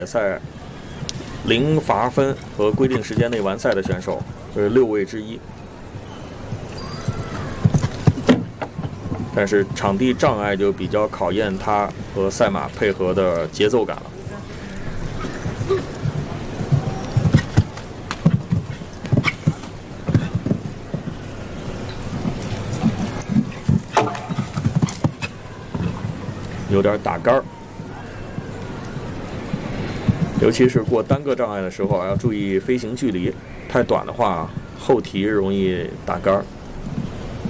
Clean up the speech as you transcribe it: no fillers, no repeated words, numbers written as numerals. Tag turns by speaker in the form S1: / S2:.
S1: 赛零罚分和规定时间内完赛的选手，这是6位之一。但是场地障碍就比较考验他和赛马配合的节奏感了。有点打杆儿。 尤其是过单个障碍的时候，要注意飞行距离，太短的话后蹄容易打杆儿。